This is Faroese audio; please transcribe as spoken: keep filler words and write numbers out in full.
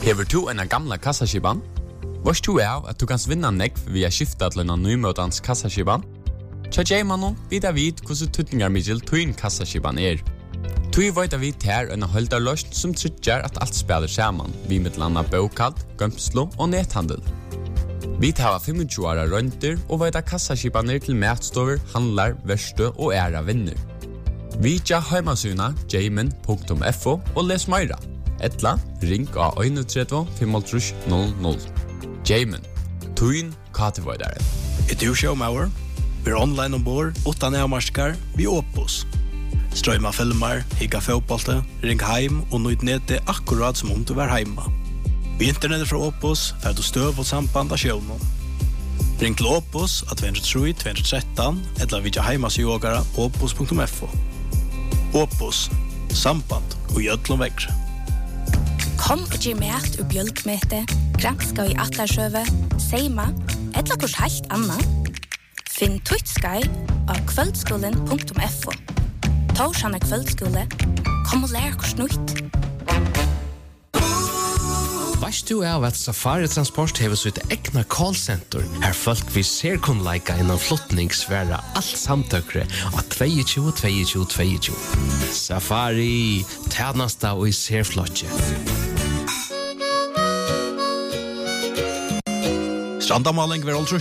Hever du en gamla kassaskiban? Vars du er at du kan vinna nekv via skifta til en nymøtans kassaskiban? Tja Jaimanon vidar vid hvordan tutningar middel tuin kassaskiban er. Tui veit vi ter en holdarløst som tryggjar at alt spiller saman, vi med landa bokad, gømslo og nethandel. Vi tar tjuefem åra rønter og veit kassaskibaner til matstover, handlar, verste og æra vinner. Vi tja heimasuna jaimen punktum f o og les meira. Etla, ring av tre en fem tre null null. Jaimen, tuin katevoidare. Et du showmauer? Vi er online ombord, utan nærmarskar, vi Opus. Strøyma filmer, higga fotbollte, ring heim og nøyd nete akkurat som om du var heima. Vi internettet fra Opus, fer du støv og samband av sjøvnen. Ring til Opus av to tre tre to tre tre, eller vidja heimas yogara opus punktum f o. Opus, samband og gjødlom vekre. Kom og gi mæt og bjølkmete, granska i atlarsøve, seima, eller kurs helt anna. Finn Twitch-sky av kvöldskolen punktum f o. Torsjane kvöldskole, kom og lær kurs nytt. Vast du av at Safari Transport hever sitt egna callcenter, her folk vi ser kun leika innan flottningsværa alt samtøkre av to to to to to. Safari, tjenesta og i ser flotje. Strandamaling ved